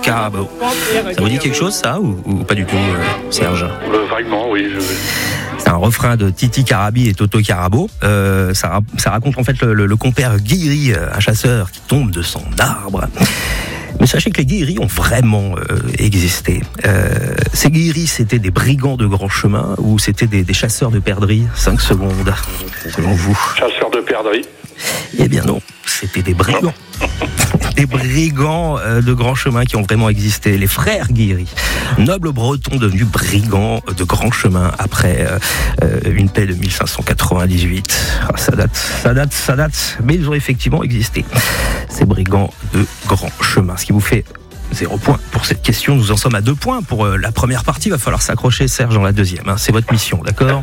Carabo. Ça vous dit quelque chose, ça, ou pas du tout, Serge? Vaguement, oui. C'est un refrain de Titi Carabi et Toto Carabo. Ça raconte en fait le compère Guiri, un chasseur qui tombe de son arbre. Mais sachez que les guéris ont vraiment existé. Ces guéris, c'était des brigands de grand chemin ou c'était des chasseurs de perdrix? 5 secondes, selon vous. Chasseurs de perdrix? Eh bien non, c'était des brigands. Des brigands de grand chemin qui ont vraiment existé. Les frères Guéry, nobles bretons devenus brigands de grand chemin après une paix de 1598. Ça date, mais ils ont effectivement existé. Ces brigands de grand chemin. Ce qui vous fait 0 point pour cette question. Nous en sommes à 2 points pour la première partie. Il va falloir s'accrocher, Serge, dans la deuxième. C'est votre mission, d'accord?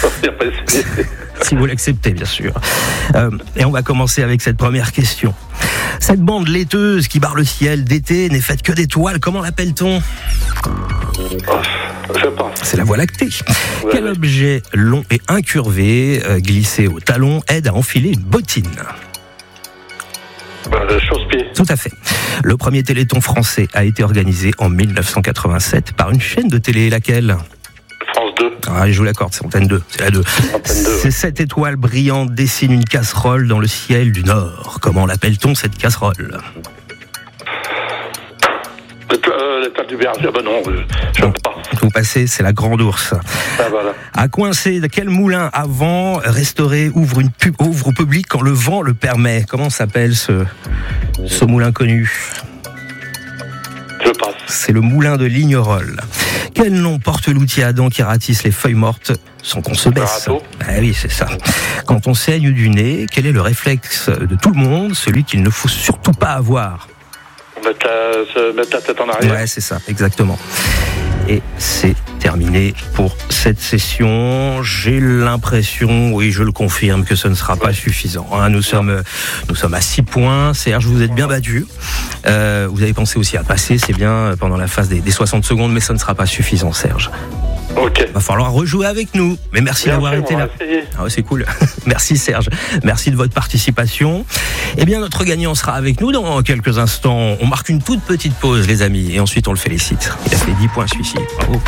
Si vous l'acceptez, bien sûr. Et on va commencer avec cette première question. Cette bande laiteuse qui barre le ciel d'été n'est faite que d'étoiles. Comment l'appelle-t-on? Je sais pas. C'est la Voie lactée. Quel objet long et incurvé, glissé au talon, aide à enfiler une bottine? Chausse-pied. Tout à fait. Le premier téléthon français a été organisé en 1987 par une chaîne de télé. Laquelle? France 2. Ah, je vous l'accorde, c'est Antenne 2. C'est la 2. Ces 7 étoiles brillantes dessinent une casserole dans le ciel du Nord. Comment l'appelle-t-on, cette casserole? L'étoile du berger. Ah ben non, je ne sais pas. Vous passez, c'est la Grande Ourse. Ah voilà. À Coincé, quel moulin à vent restauré ouvre au public quand le vent le permet? Comment s'appelle ce moulin connu? Je passe. C'est le moulin de Lignerolles. Quel nom porte l'outil à dents qui ratisse les feuilles mortes sans qu'on se baisse? Ah oui, c'est ça. Quand on saigne du nez, quel est le réflexe de tout le monde, celui qu'il ne faut surtout pas avoir? Mettre la tête en arrière. Ouais, c'est ça, exactement. Et c'est terminé pour cette session. J'ai l'impression, oui, je le confirme, que ce ne sera pas suffisant. Nous sommes à 6 points. Serge, vous êtes bien battu. Vous avez pensé aussi à passer, c'est bien, pendant la phase des 60 secondes, mais ça ne sera pas suffisant, Serge. Ok. Va falloir rejouer avec nous. Mais merci d'avoir été là. Ah ouais, c'est cool. Merci Serge. Merci de votre participation. Eh bien, notre gagnant sera avec nous dans quelques instants. On marque une toute petite pause, les amis, et ensuite on le félicite. Il a fait 10 points celui-ci. Bravo.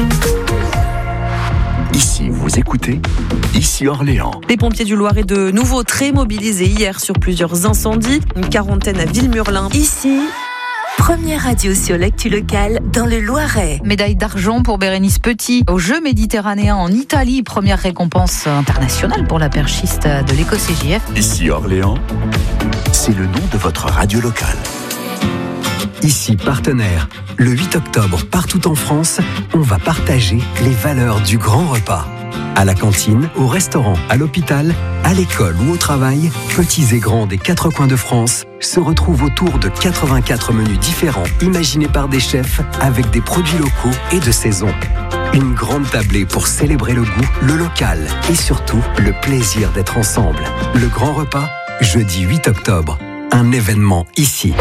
Ici, vous écoutez Ici Orléans. Les pompiers du Loiret de nouveau très mobilisés hier sur plusieurs incendies. Une quarantaine à Villemurlin. Ici, première radio sur l'actu locale dans le Loiret. Médaille d'argent pour Bérénice Petit aux Jeux méditerranéens en Italie. Première récompense internationale pour la perchiste de l'Éco-CJF. Ici Orléans, c'est le nom de votre radio locale. Ici partenaire. Le 8 octobre, partout en France, on va partager les valeurs du grand repas. À la cantine, au restaurant, à l'hôpital, à l'école ou au travail, petits et grands des 4 coins de France se retrouvent autour de 84 menus différents imaginés par des chefs avec des produits locaux et de saison. Une grande tablée pour célébrer le goût, le local et surtout le plaisir d'être ensemble. Le grand repas, jeudi 8 octobre, un événement ici.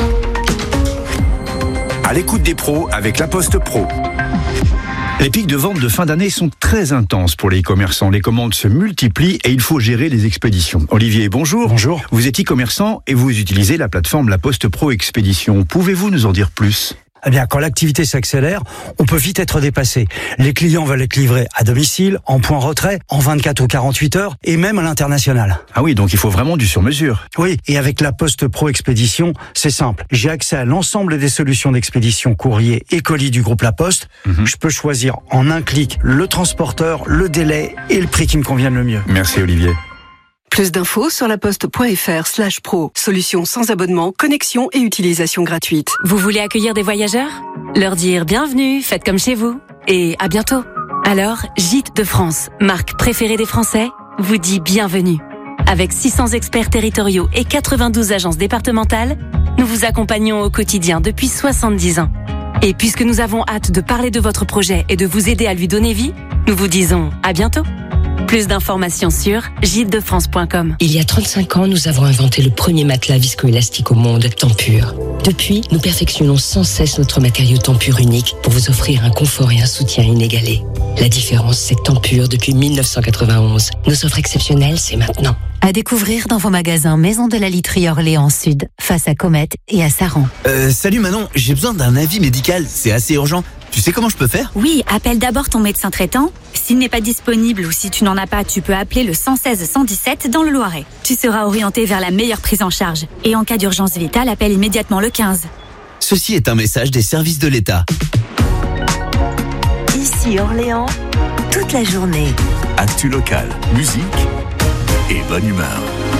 À l'écoute des pros avec La Poste Pro. Les pics de vente de fin d'année sont très intenses pour les e-commerçants. Les commandes se multiplient et il faut gérer les expéditions. Olivier, bonjour. Bonjour. Vous êtes e-commerçant et vous utilisez la plateforme La Poste Pro Expédition. Pouvez-vous nous en dire plus ? Eh bien, quand l'activité s'accélère, on peut vite être dépassé. Les clients veulent être livrés à domicile, en point retrait, en 24 ou 48 heures, et même à l'international. Ah oui, donc il faut vraiment du sur-mesure. Oui, et avec la Poste Pro Expédition, c'est simple. J'ai accès à l'ensemble des solutions d'expédition courrier et colis du groupe La Poste. Je peux choisir en un clic le transporteur, le délai et le prix qui me convienne le mieux. Merci Olivier. Plus d'infos sur laposte.fr/pro. Solution sans abonnement, connexion et utilisation gratuite. Vous voulez accueillir des voyageurs? Leur dire bienvenue, faites comme chez vous. Et à bientôt. Alors, Gîtes de France, marque préférée des Français, vous dit bienvenue. Avec 600 experts territoriaux et 92 agences départementales, nous vous accompagnons au quotidien depuis 70 ans. Et puisque nous avons hâte de parler de votre projet et de vous aider à lui donner vie, nous vous disons à bientôt. Plus d'informations sur gîtesdefrance.com. Il y a 35 ans, nous avons inventé le premier matelas viscoélastique au monde, Tempur. Depuis, nous perfectionnons sans cesse notre matériau Tempur unique pour vous offrir un confort et un soutien inégalés. La différence, c'est Tempur depuis 1991. Nos offres exceptionnelles, c'est maintenant. À découvrir dans vos magasins Maison de la Literie Orléans Sud, face à Comète et à Saran. Salut Manon, j'ai besoin d'un avis médical, c'est assez urgent. Tu sais comment je peux faire ? Oui, appelle d'abord ton médecin traitant. S'il n'est pas disponible ou si tu n'en as pas, tu peux appeler le 116 117 dans le Loiret. Tu seras orienté vers la meilleure prise en charge. Et en cas d'urgence vitale, appelle immédiatement le 15. Ceci est un message des services de l'État. Ici Orléans, toute la journée. Actu local, musique et bonne humeur.